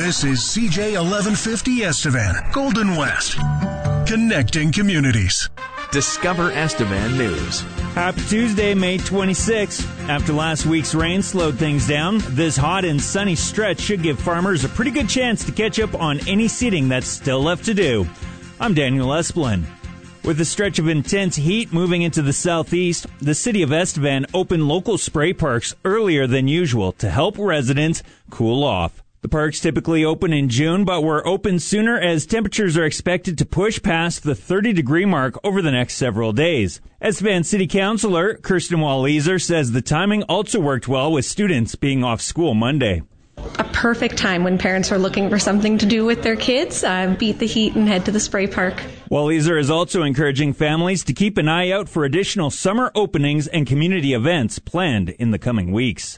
This is CJ 1150 Estevan, Golden West, connecting communities. Discover Estevan News. Happy Tuesday, May 26th. After last week's rain slowed things down, this hot and sunny stretch should give farmers a pretty good chance to catch up on any seeding that's still left to do. I'm Daniel Esplin. With a stretch of intense heat moving into the southeast, the city of Estevan opened local spray parks earlier than usual to help residents cool off. The parks typically open in June, but were open sooner as temperatures are expected to push past the 30-degree mark over the next several days. Estevan City Councilor Kirsten Walliser says the timing also worked well with students being off school Monday. A perfect time when parents are looking for something to do with their kids, beat the heat and head to the spray park. Walliser is also encouraging families to keep an eye out for additional summer openings and community events planned in the coming weeks.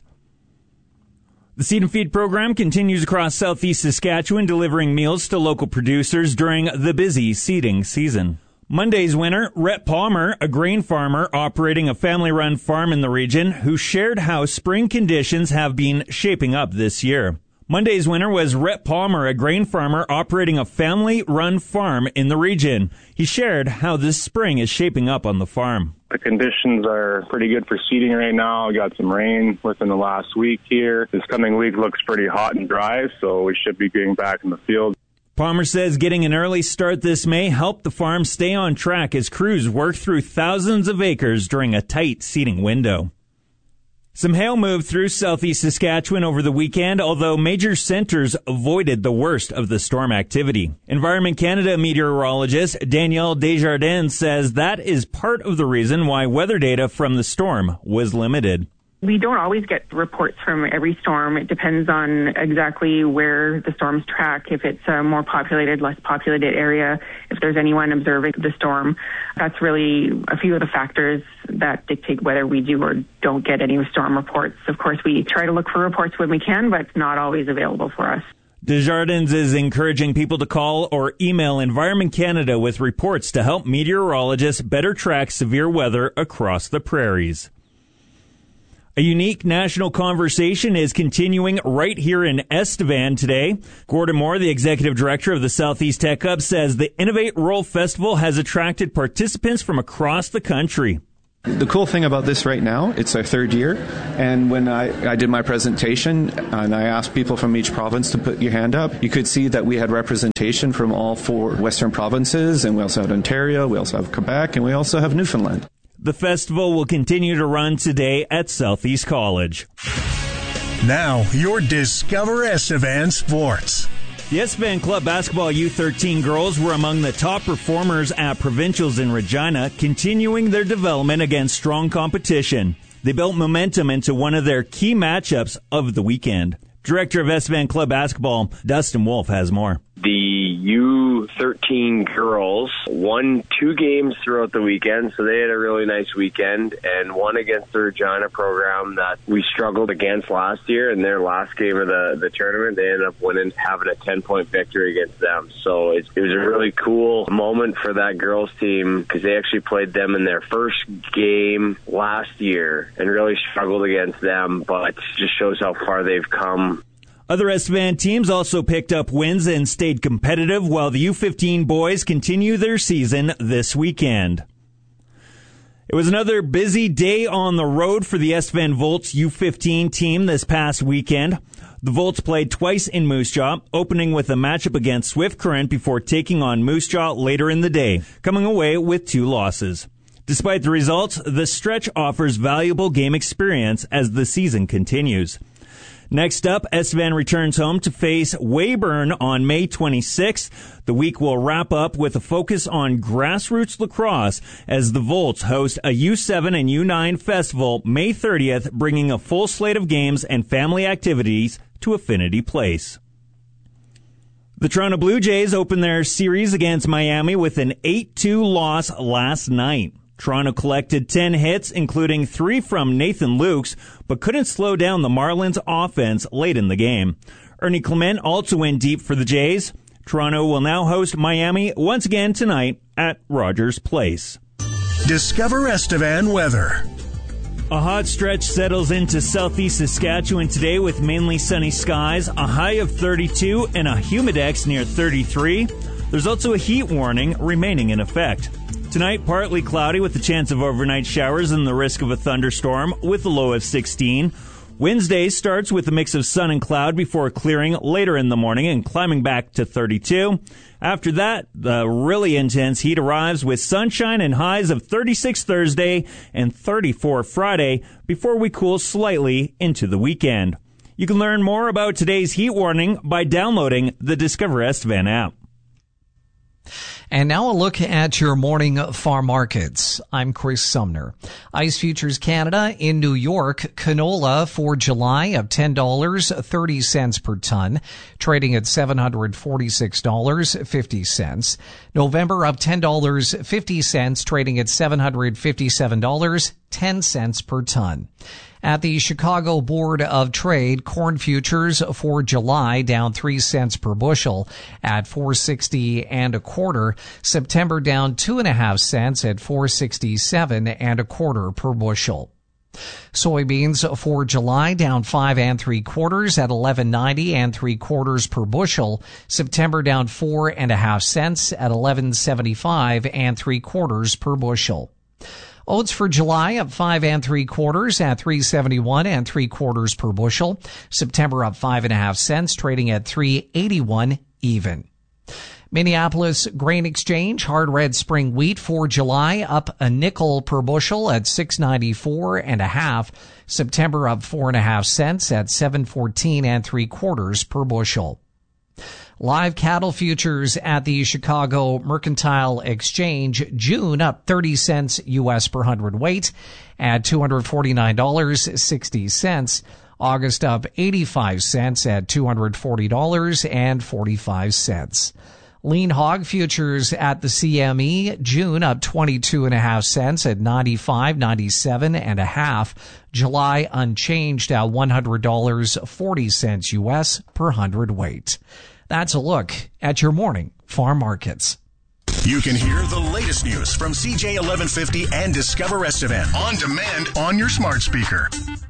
The Seed and Feed program continues across southeast Saskatchewan, delivering meals to local producers during the busy seeding season. Monday's winner, Rhett Palmer, a grain farmer operating a family-run farm in the region, who shared how spring conditions have been shaping up this year. Monday's winner was Rhett Palmer, a grain farmer operating a family-run farm in the region. He shared how this spring is shaping up on the farm. The conditions are pretty good for seeding right now. We got some rain within the last week here. This coming week looks pretty hot and dry, so we should be getting back in the field. Palmer says getting an early start this May helped the farm stay on track as crews work through thousands of acres during a tight seeding window. Some hail moved through southeast Saskatchewan over the weekend, although major centers avoided the worst of the storm activity. Environment Canada meteorologist Danielle Desjardins says that is part of the reason why weather data from the storm was limited. We don't always get reports from every storm. It depends on exactly where the storms track, if it's a more populated, less populated area, if there's anyone observing the storm. That's really a few of the factors that dictate whether we do or don't get any storm reports. Of course, we try to look for reports when we can, but it's not always available for us. Desjardins is encouraging people to call or email Environment Canada with reports to help meteorologists better track severe weather across the prairies. A unique national conversation is continuing right here in Estevan today. Gordon Moore, the executive director of the Southeast Tech Hub, says the Innovate Rural Festival has attracted participants from across the country. The cool thing about this right now, it's our third year, and when I did my presentation and I asked people from each province to put your hand up, you could see that we had representation from all four western provinces, and we also have Ontario, we also have Quebec, and we also have Newfoundland. The festival will continue to run today at Southeast College. Now, your Discover Estevan Sports. The Estevan Club Basketball U13 girls were among the top performers at provincials in Regina, continuing their development against strong competition. They built momentum into one of their key matchups of the weekend. Director of Estevan Club Basketball, Dustin Wolf, has more. The U13 girls won 2 games throughout the weekend, so they had a really nice weekend, and one against the Regina program that we struggled against last year. In their last game of the tournament, they ended up having a 10-point victory against them. So it was a really cool moment for that girls team because they actually played them in their first game last year and really struggled against them, but it just shows how far they've come. Other Estevan teams also picked up wins and stayed competitive while the U15 boys continue their season this weekend. It was another busy day on the road for the Estevan Volts U15 team this past weekend. The Volts played twice in Moose Jaw, opening with a matchup against Swift Current before taking on Moose Jaw later in the day, coming away with 2 losses. Despite the results, the stretch offers valuable game experience as the season continues. Next up, Estevan returns home to face Weyburn on May 26th. The week will wrap up with a focus on grassroots lacrosse as the Volts host a U7 and U9 festival May 30th, bringing a full slate of games and family activities to Affinity Place. The Toronto Blue Jays opened their series against Miami with an 8-2 loss last night. Toronto collected 10 hits, including 3 from Nathan Lukes, but couldn't slow down the Marlins offense late in the game. Ernie Clement also went deep for the Jays. Toronto will now host Miami once again tonight at Rogers Place. Discover Estevan weather. A hot stretch settles into southeast Saskatchewan today with mainly sunny skies, a high of 32 and a humidex near 33. There's also a heat warning remaining in effect. Tonight, partly cloudy with the chance of overnight showers and the risk of a thunderstorm with a low of 16. Wednesday starts with a mix of sun and cloud before clearing later in the morning and climbing back to 32. After that, the really intense heat arrives with sunshine and highs of 36 Thursday and 34 Friday before we cool slightly into the weekend. You can learn more about today's heat warning by downloading the Discover Estevan app. And now a look at your morning farm markets. I'm Chris Sumner. Ice Futures Canada in New York, canola for July of $10.30 per ton, trading at $746.50. November up $10.50, trading at $757.10 per ton. At the Chicago Board of Trade, corn futures for July down 3 cents per bushel at $4.60 and a quarter. September down 2.5 cents at $4.67 and a quarter per bushel. Soybeans for July down 5 3/4 at $11.90 3/4 per bushel. September down 4.5 cents at $11.75 3/4 per bushel. Oats for July up 5 3/4 at $3.71 3/4 per bushel. September up 5.5 cents, trading at $3.81 even. Minneapolis Grain Exchange hard red spring wheat for July up a nickel per bushel at $6.94.5. September up 4.5 cents at $7.14 3/4 per bushel. Live cattle futures at the Chicago Mercantile Exchange, June up 30 cents U.S. per hundredweight at $249.60. August up 85 cents at $240.45. Lean hog futures at the CME, June up 22.5 cents at 95.97.5. July unchanged at $100.40 U.S. per hundredweight. That's a look at your morning farm markets. You can hear the latest news from CJ 1150 and Discover Estevan on demand on your smart speaker.